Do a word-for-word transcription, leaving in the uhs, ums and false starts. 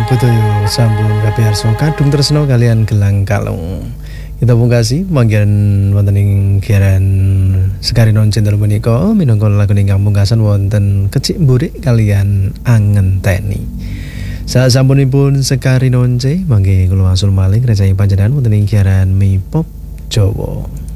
Butoyo sampun kapiyarsa kadung tresno kalian gelang kalung. Kita pungkasi manggihan wonten ing giaran Sekarinon Cinta menika minangka lagu ingkang pungkasan wonten Kecik Mburik kalian Angenteni. Sasampunipun Sekarinon C mangke kula asul malih recaing panjenengan wonten ing giaran Mi Pop Jawa.